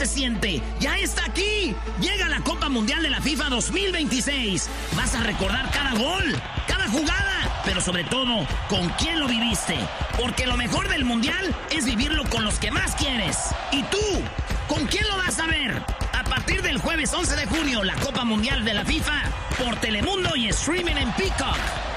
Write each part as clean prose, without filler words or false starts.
se siente. ¡Ya está aquí! Llega la Copa Mundial de la FIFA 2026. Vas a recordar cada gol, cada jugada, pero sobre todo, con quién lo viviste. Porque lo mejor del Mundial es vivirlo con los que más quieres. ¿Y tú? ¿Con quién lo vas a ver? A partir del jueves 11 de junio, la Copa Mundial de la FIFA por Telemundo y streaming en Peacock.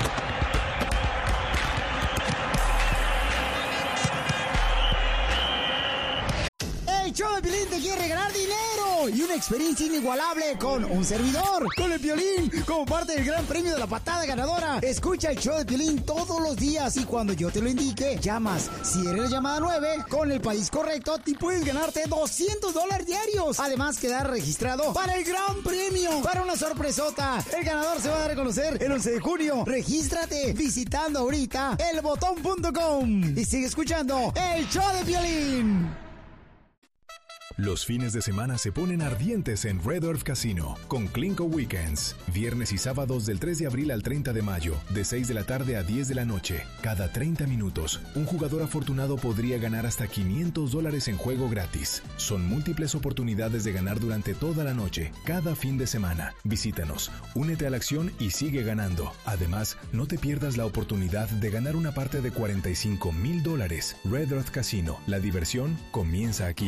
El show de Piolín te quiere regalar dinero y una experiencia inigualable con un servidor, con el Piolín, como parte del gran premio de la patada ganadora. Escucha el show de Piolín todos los días y cuando yo te lo indique, llamas. Si eres la llamada 9, con el país correcto, te puedes ganarte $200 diarios. Además, quedar registrado para el gran premio, para una sorpresota. El ganador se va a dar a conocer el 11 de junio. Regístrate visitando ahorita elbotón.com y sigue escuchando el show de Piolín. Los fines de semana se ponen ardientes en Red Earth Casino con Clinko Weekends. Viernes y sábados del 3 de abril al 30 de mayo, de 6 de la tarde a 10 de la noche. Cada 30 minutos, un jugador afortunado podría ganar hasta $500 en juego gratis. Son múltiples oportunidades de ganar durante toda la noche, cada fin de semana. Visítanos, únete a la acción y sigue ganando. Además, no te pierdas la oportunidad de ganar una parte de $45,000. Red Earth Casino, la diversión comienza aquí.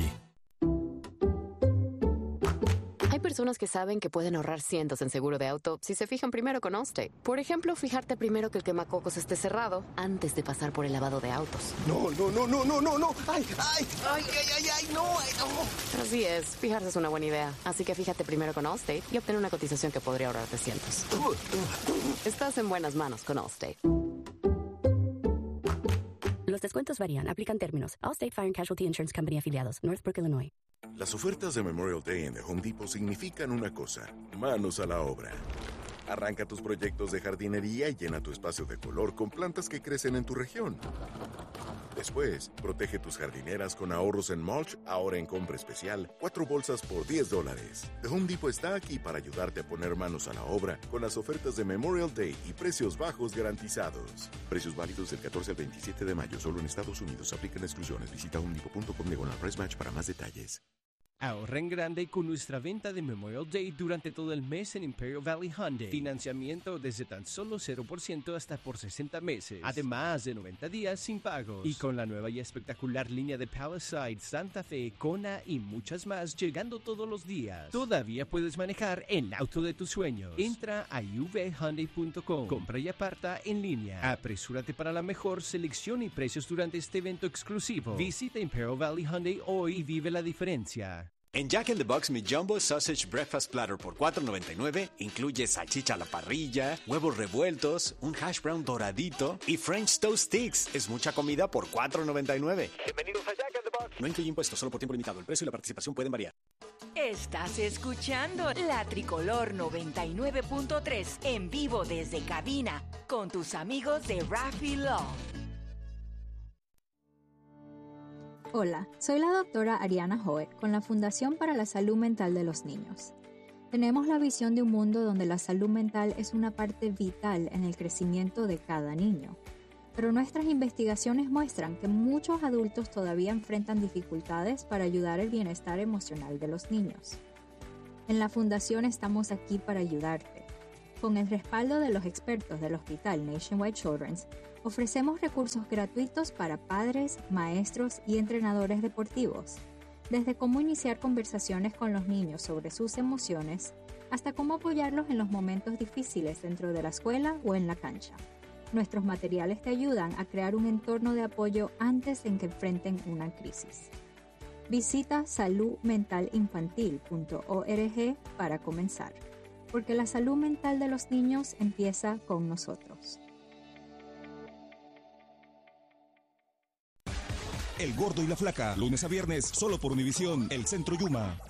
Hay personas que saben que pueden ahorrar cientos en seguro de auto si se fijan primero con Allstate. Por ejemplo, fijarte primero que el quemacocos esté cerrado antes de pasar por el lavado de autos. No. ¡Ay, no! Así es, fijarse es una buena idea. Así que fíjate primero con Allstate y obtén una cotización que podría ahorrarte cientos. Estás en buenas manos con Allstate. Los descuentos varían. Aplican términos. Allstate Fire and Casualty Insurance Company afiliados. Northbrook, Illinois. Las ofertas de Memorial Day en The Home Depot significan una cosa: manos a la obra. Arranca tus proyectos de jardinería y llena tu espacio de color con plantas que crecen en tu región. Después, protege tus jardineras con ahorros en mulch, ahora en compra especial, 4 bolsas por $10. The Home Depot está aquí para ayudarte a poner manos a la obra con las ofertas de Memorial Day y precios bajos garantizados. Precios válidos del 14 al 27 de mayo, solo en Estados Unidos. Aplican exclusiones. Visita homedepot.com/price match para más detalles. Ahorra en grande con nuestra venta de Memorial Day durante todo el mes en Imperial Valley Hyundai. Financiamiento desde tan solo 0% hasta por 60 meses. Además de 90 días sin pagos. Y con la nueva y espectacular línea de Palisade, Santa Fe, Kona y muchas más llegando todos los días. Todavía puedes manejar el auto de tus sueños. Entra a uvhyundai.com. Compra y aparta en línea. Apresúrate para la mejor selección y precios durante este evento exclusivo. Visita Imperial Valley Hyundai hoy y vive la diferencia. En Jack in the Box, mi Jumbo Sausage Breakfast Platter por $4.99 incluye salchicha a la parrilla, huevos revueltos, un hash brown doradito y French Toast Sticks. Es mucha comida por $4.99. Bienvenidos a Jack in the Box. No incluye impuestos, solo por tiempo limitado. El precio y la participación pueden variar. Estás escuchando La Tricolor 99.3 en vivo desde cabina con tus amigos de Raffy Law. Hola, soy la doctora Ariana Hoek con la Fundación para la Salud Mental de los Niños. Tenemos la visión de un mundo donde la salud mental es una parte vital en el crecimiento de cada niño. Pero nuestras investigaciones muestran que muchos adultos todavía enfrentan dificultades para ayudar el bienestar emocional de los niños. En la Fundación estamos aquí para ayudarte. Con el respaldo de los expertos del Hospital Nationwide Children's, ofrecemos recursos gratuitos para padres, maestros y entrenadores deportivos, desde cómo iniciar conversaciones con los niños sobre sus emociones, hasta cómo apoyarlos en los momentos difíciles dentro de la escuela o en la cancha. Nuestros materiales te ayudan a crear un entorno de apoyo antes de que enfrenten una crisis. Visita saludmentalinfantil.org para comenzar, porque la salud mental de los niños empieza con nosotros. El Gordo y la Flaca, lunes a viernes, solo por Univisión, El Centro Yuma.